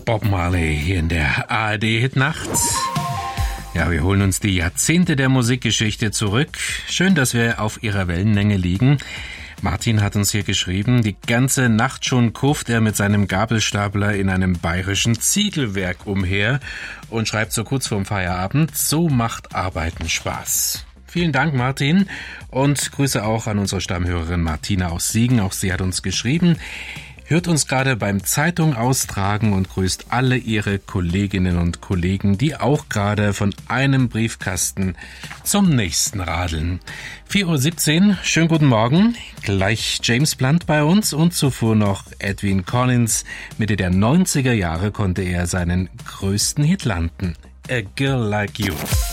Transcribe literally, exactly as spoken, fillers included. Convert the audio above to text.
Bob Marley hier in der A R D-Hitnacht. Ja, wir holen uns die Jahrzehnte der Musikgeschichte zurück. Schön, dass wir auf ihrer Wellenlänge liegen. Martin hat uns hier geschrieben, die ganze Nacht schon kurft er mit seinem Gabelstapler in einem bayerischen Ziegelwerk umher und schreibt so kurz vorm Feierabend, so macht Arbeiten Spaß. Vielen Dank, Martin, und Grüße auch an unsere Stammhörerin Martina aus Siegen. Auch sie hat uns geschrieben, hört uns gerade beim Zeitung austragen und grüßt alle ihre Kolleginnen und Kollegen, die auch gerade von einem Briefkasten zum nächsten radeln. vier Uhr siebzehn, schönen guten Morgen. Gleich James Blunt bei uns und zuvor noch Edwyn Collins. Mitte der neunziger Jahre konnte er seinen größten Hit landen. A Girl Like You.